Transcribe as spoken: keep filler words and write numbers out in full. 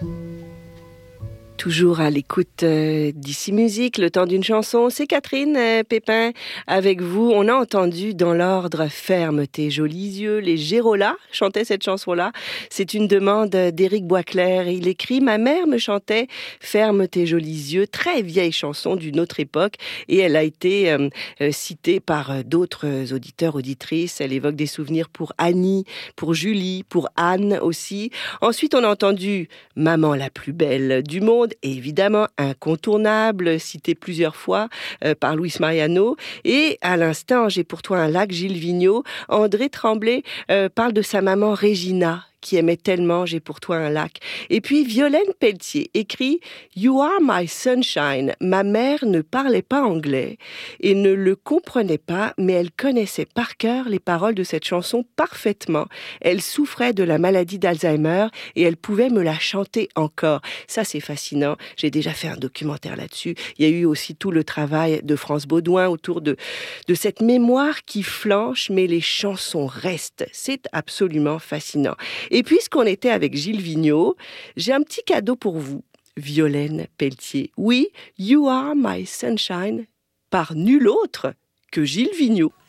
Toujours à l'écoute euh, d'Ici Musique, le temps d'une chanson. C'est Catherine euh, Pépin avec vous. On a entendu dans l'ordre Ferme tes jolis yeux. Les Gérolas chantaient cette chanson-là. C'est une demande d'Éric Boisclair. Il écrit « Ma mère me chantait Ferme tes jolis yeux », très vieille chanson d'une autre époque. Et elle a été euh, euh, citée par d'autres auditeurs, auditrices. Elle évoque des souvenirs pour Annie, pour Julie, pour Anne aussi. Ensuite, on a entendu « Maman la plus belle du monde ». Évidemment incontournable, cité plusieurs fois euh, par Luis Mariano. Et à l'instant, J'ai pour toi un lac, Gilles Vigneault. André Tremblay euh, parle de sa maman Régina, qui aimait tellement J'ai pour toi un lac. Et puis Violaine Pelletier écrit « You are my sunshine ». Ma mère ne parlait pas anglais et ne le comprenait pas, mais elle connaissait par cœur les paroles de cette chanson parfaitement. Elle souffrait de la maladie d'Alzheimer et elle pouvait me la chanter encore. Ça, c'est fascinant. J'ai déjà fait un documentaire là-dessus. Il y a eu aussi tout le travail de France Baudouin autour de, de cette mémoire qui flanche, mais les chansons restent. C'est absolument fascinant. Et puisqu'on était avec Gilles Vigneault, j'ai un petit cadeau pour vous, Violaine Pelletier. Oui, You Are My Sunshine, par nul autre que Gilles Vigneault.